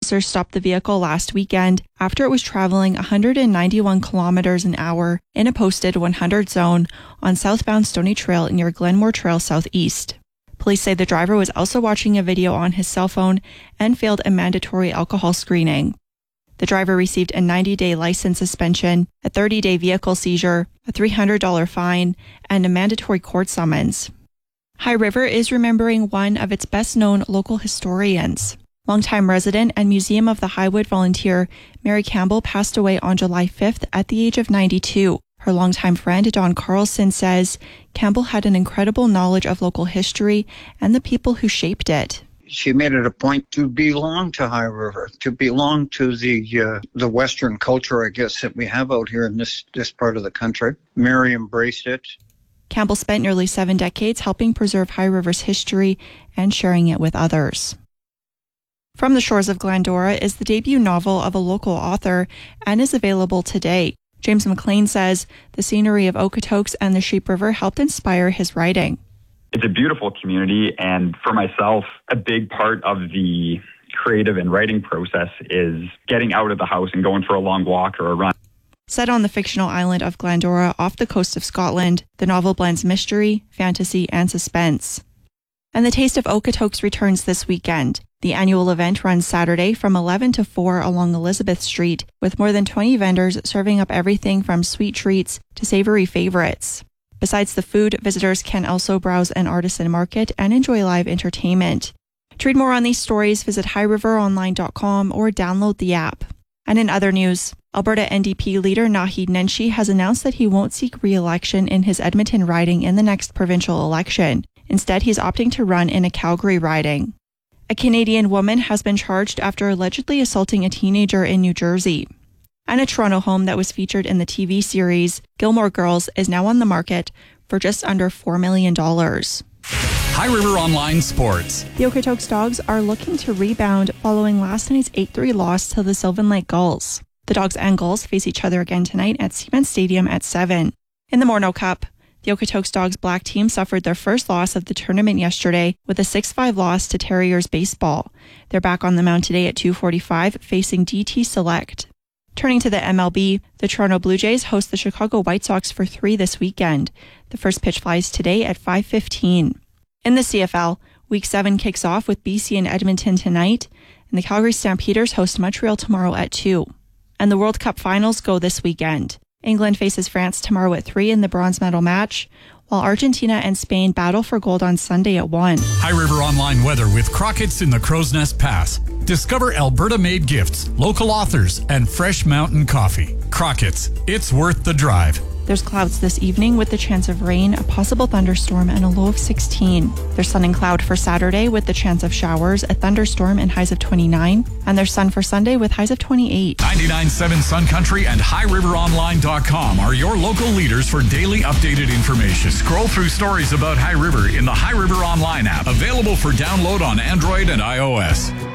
officers stopped the vehicle last weekend after it was traveling 191 kilometers an hour in a posted 100 zone on southbound Stony Trail near Glenmore Trail Southeast. Police say the driver was also watching a video on his cell phone and failed a mandatory alcohol screening. The driver received a 90-day license suspension, a 30-day vehicle seizure, a $300 fine, and a mandatory court summons. High River is remembering one of its best-known local historians. Longtime resident and Museum of the Highwood volunteer Mary Campbell passed away on July 5th at the age of 92. Her longtime friend Don Carlson says Campbell had an incredible knowledge of local history and the people who shaped it. She made it a point to belong to High River, to belong to the Western culture, I guess, that we have out here in this part of the country. Mary embraced it. Campbell spent nearly 7 decades helping preserve High River's history and sharing it with others. From the Shores of Glendora is the debut novel of a local author and is available today. James McLean says the scenery of Okotoks and the Sheep River helped inspire his writing. It's a beautiful community, and for myself, a big part of the creative and writing process is getting out of the house and going for a long walk or a run. Set on the fictional island of Glendora off the coast of Scotland, the novel blends mystery, fantasy, and suspense. And the Taste of Okotoks returns this weekend. The annual event runs Saturday from 11 to 4 along Elizabeth Street, with more than 20 vendors serving up everything from sweet treats to savory favorites. Besides the food, visitors can also browse an artisan market and enjoy live entertainment. To read more on these stories, visit highriveronline.com or download the app. And in other news, Alberta NDP leader Naheed Nenshi has announced that he won't seek re-election in his Edmonton riding in the next provincial election. Instead, he's opting to run in a Calgary riding. A Canadian woman has been charged after allegedly assaulting a teenager in New Jersey. And a Toronto home that was featured in the TV series Gilmore Girls is now on the market for just under $4 million. High River Online Sports. The Okotoks Dogs are looking to rebound following last night's 8-3 loss to the Sylvan Lake Gulls. The Dogs and Gulls face each other again tonight at Cement Stadium at 7. In the Morneau Cup, the Okotoks Dogs black team suffered their first loss of the tournament yesterday with a 6-5 loss to Terriers baseball. They're back on the mound today at 2:45 facing DT Select. Turning to the MLB, the Toronto Blue Jays host the Chicago White Sox for 3 this weekend. The first pitch flies today at 5:15. In the CFL, Week 7 kicks off with BC and Edmonton tonight, and the Calgary Stampeders host Montreal tomorrow at 2. And the World Cup finals go this weekend. England faces France tomorrow at 3 in the bronze medal match, while Argentina and Spain battle for gold on Sunday at 1. High River Online weather with Crockett's in the Crow's Nest Pass. Discover Alberta-made gifts, local authors, and fresh mountain coffee. Crockett's, it's worth the drive. There's clouds this evening with the chance of rain, a possible thunderstorm, and a low of 16. There's sun and cloud for Saturday with the chance of showers, a thunderstorm, and highs of 29. And there's sun for Sunday with highs of 28. 99.7 Sun Country and HighRiverOnline.com are your local leaders for daily updated information. Scroll through stories about High River in the High River Online app, available for download on Android and iOS.